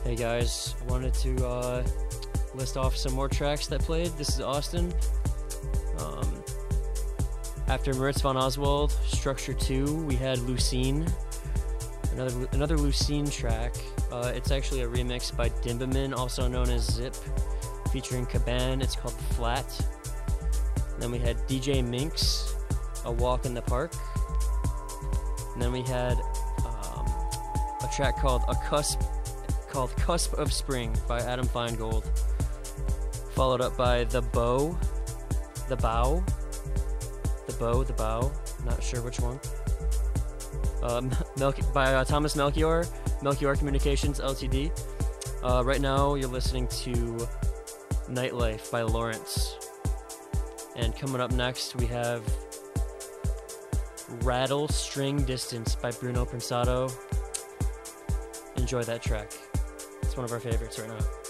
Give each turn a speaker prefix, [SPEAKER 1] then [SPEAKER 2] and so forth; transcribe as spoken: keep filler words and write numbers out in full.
[SPEAKER 1] Hey guys, I wanted to uh, list off some more tracks that played. This is Austin. Um, after Moritz von Oswald, Structure two, we had Lucene, another another Lucene track. Uh, it's actually a remix by Dimbaman, also known as Zip, featuring Caban. It's called Flat. And then we had D J Minx, A Walk in the Park. And then we had um, a track called A Cusp. called Cusp of Spring by Adam Feingold, followed up by The Bow, The Bow, The Bow, The Bow, not sure which one, um, Mel- by uh, Thomas Melchior, Melchior Communications, Ltd. Uh, right now you're listening to Nightlife by Lawrence, and coming up next we have Rattle String Distance by Bruno Pensato. Enjoy that track. It's one of our favorites right now.